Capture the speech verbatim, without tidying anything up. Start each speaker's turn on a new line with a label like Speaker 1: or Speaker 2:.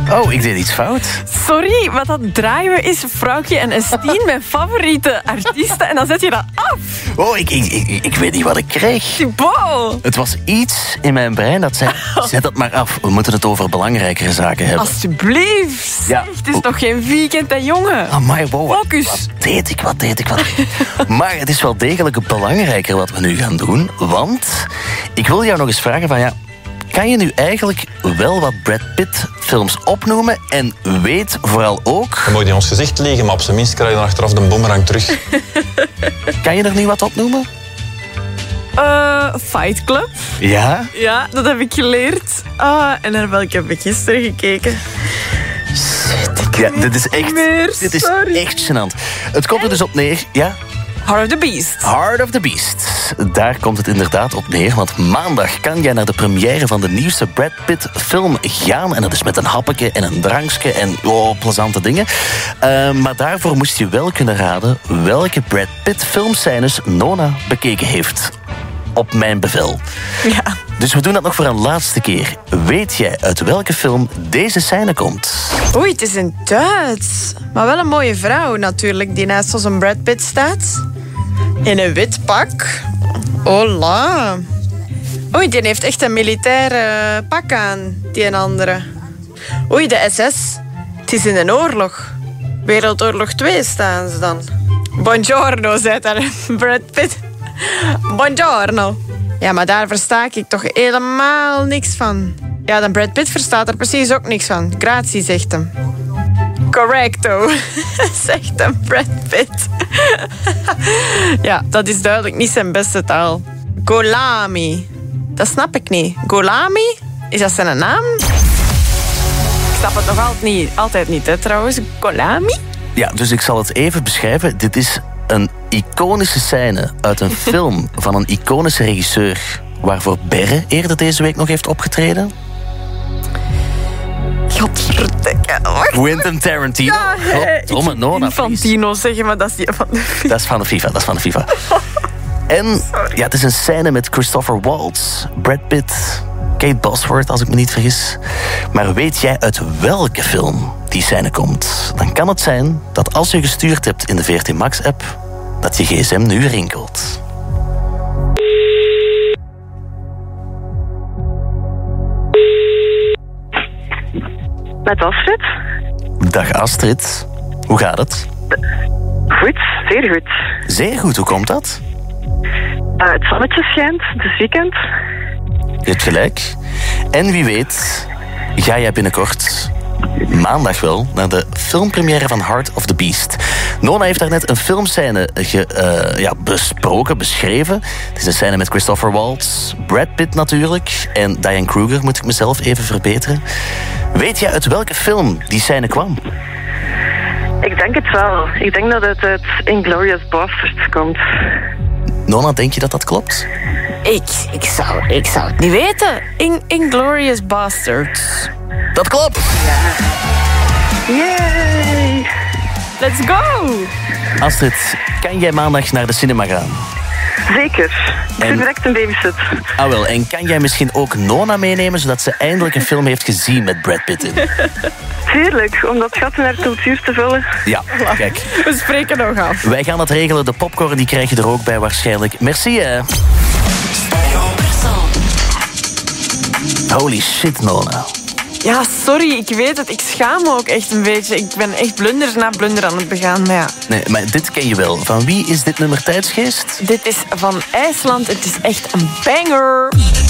Speaker 1: Oh, ik deed iets fout.
Speaker 2: Sorry, wat dat draaien is Vrouwtje en Estien, mijn favoriete artiesten. En dan zet je dat af.
Speaker 1: Oh, ik, ik, ik, ik weet niet wat ik kreeg.
Speaker 2: Wow.
Speaker 1: Het was iets in mijn brein dat zei, zet dat maar af. We moeten het over belangrijkere zaken hebben.
Speaker 2: Alsjeblieft.
Speaker 1: Ja.
Speaker 2: Het is nog geen weekend, hè, jongen.
Speaker 1: Amai, wow. Wat,
Speaker 2: Focus.
Speaker 1: wat deed ik, wat deed ik, wat deed ik. Maar het is wel degelijk belangrijker wat we nu gaan doen. Want ik wil jou nog eens vragen van ja... Kan je nu eigenlijk wel wat Brad Pitt films opnoemen en weet vooral ook...
Speaker 3: Dan mag je in ons gezicht liggen, maar op zijn minst krijg je dan achteraf de boemerang terug.
Speaker 1: Kan je er nu wat opnoemen?
Speaker 2: Uh, Fight Club.
Speaker 1: Ja?
Speaker 2: Ja, dat heb ik geleerd. Ah, en naar welke heb ik gisteren gekeken? Shit, ik
Speaker 1: Ja,
Speaker 2: weet
Speaker 1: dit is echt,
Speaker 2: meer,
Speaker 1: dit is
Speaker 2: sorry.
Speaker 1: echt gênant. Het komt er dus op neer, ja?
Speaker 2: Heart of the Beast.
Speaker 1: Heart of the Beast. Daar komt het inderdaad op neer, want maandag kan jij naar de première van de nieuwste Brad Pitt film gaan. En dat is met een happetje en een drankje en oh, plezante dingen. Uh, maar daarvoor moest je wel kunnen raden welke Brad Pitt filmscènes Nona bekeken heeft. Op mijn bevel.
Speaker 2: Ja.
Speaker 1: Dus we doen dat nog voor een laatste keer. Weet jij uit welke film deze scène komt?
Speaker 2: Oei, het is in Duits. Maar wel een mooie vrouw natuurlijk, die naast ons een Brad Pitt staat. In een wit pak. Hola. Oei, die heeft echt een militair uh, pak aan, die een andere. Oei, de S S. Het is in een oorlog. Wereldoorlog twee staan ze dan. Buongiorno, zei daar Brad Pitt. Buongiorno. Ja, maar daar versta ik toch helemaal niks van. Ja, dan Brad Pitt verstaat er precies ook niks van. Grazie, zegt hem. Correcto, zegt hem Brad Pitt. Ja, dat is duidelijk niet zijn beste taal. Golami. Dat snap ik niet. Golami? Is dat zijn naam? Ik snap het nog altijd niet, altijd niet, hè, trouwens. Golami?
Speaker 1: Ja, dus ik zal het even beschrijven. Dit is een iconische scène uit een film van een iconische regisseur waarvoor Berre eerder deze week nog heeft opgetreden.
Speaker 2: Godverdikke.
Speaker 1: Quentin Tarantino.
Speaker 2: Ja,
Speaker 1: Goddomme, Nona.
Speaker 2: Infantino zeggen, maar dat is die van de FIFA.
Speaker 1: Dat is van de FIFA, dat is van de FIFA. En ja, het is een scène met Christopher Waltz, Brad Pitt, Kate Bosworth, als ik me niet vergis. Maar weet jij uit welke film die scène komt? Dan kan het zijn dat als je gestuurd hebt in de V R T Max-app, dat je gsm nu rinkelt.
Speaker 4: Met Astrid.
Speaker 1: Dag Astrid, hoe gaat het?
Speaker 4: Goed, zeer goed.
Speaker 1: Zeer goed, hoe komt dat?
Speaker 4: Uh, het zonnetje schijnt, het is weekend.
Speaker 1: Je hebt gelijk. En wie weet, ga jij binnenkort, maandag wel, naar de filmpremière van Heart of the Beast. Nona heeft daar net een filmscène ge, uh, ja, besproken, beschreven. Het is een scène met Christopher Waltz, Brad Pitt natuurlijk, en Diane Kruger, moet ik mezelf even verbeteren. Weet jij uit welke film die scène kwam?
Speaker 4: Ik denk het wel. Ik denk dat het uit Inglourious Basterds komt.
Speaker 1: Nona, denk je dat dat klopt?
Speaker 2: Ik, ik, zou, ik zou het niet weten. In, Inglourious Basterds.
Speaker 1: Dat klopt!
Speaker 4: Yay!
Speaker 2: Let's go!
Speaker 1: Astrid, kan jij maandag naar de cinema gaan?
Speaker 4: Zeker. Ik
Speaker 1: En-
Speaker 4: ben direct een babysit.
Speaker 1: Ah wel, en kan jij misschien ook Nona meenemen, zodat ze eindelijk een film heeft gezien met Brad Pitt in?
Speaker 4: Tuurlijk, om dat gat in haar cultuur te vullen.
Speaker 1: Ja, kijk.
Speaker 2: We spreken nog af.
Speaker 1: Wij gaan dat regelen. De popcorn die krijg je er ook bij waarschijnlijk. Merci, hè. Holy shit, Nona.
Speaker 2: Ja, sorry, ik weet het. Ik schaam me ook echt een beetje. Ik ben echt blunder na blunder aan het begaan. Maar ja,
Speaker 1: Nee, maar dit ken je wel. Van wie is dit nummer Tijdsgeest?
Speaker 2: dit is van IJsland. Het is echt een banger.